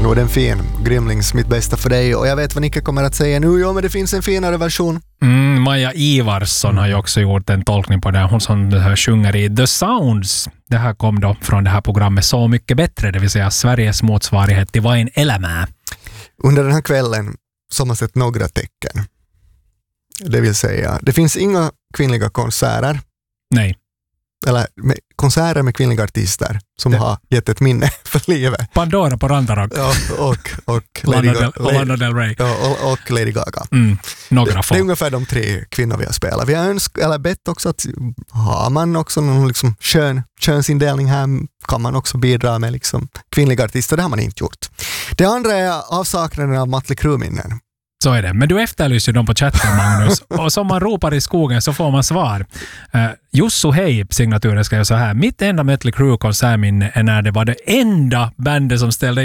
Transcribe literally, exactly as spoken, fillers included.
nog den fin. Grymlings, mitt bästa för dig. Och jag vet vad Nicke kommer att säga nu. Jo, men det finns en finare version. Mm, Maja Ivarsson har ju också gjort en tolkning på det. Hon som det här sjunger i The Sounds. Det här kom då från det här programmet Så mycket bättre. Det vill säga Sveriges motsvarighet till Vad en elämä. Under den här kvällen så har man sett några tecken. Det vill säga, det finns inga kvinnliga konserter. Nej. Eller med, konserter med kvinnliga artister som det. har gett ett minne för livet. Pandora på Rantarok. Ja, och, och, Lana, Lady, Del, och Lana Del Rey. Ja, och, och Lady Gaga. Mm, några det, få. det är ungefär de tre kvinnor vi har spelat. Vi har önskat, eller bett också att har man också någon liksom kön, könsindelning här kan man också bidra med liksom kvinnliga artister. Det har man inte gjort. Det andra är avsaknaden av Mötley Crüe-minnen. Så är det. Men du efterlyser dem på chatten, Magnus. Och som man ropar i skogen så får man svar. Uh, Jussu Hej, signaturen ska jag så här. Mitt enda Mötley Crüe konsertminne är när det var det enda bandet som ställde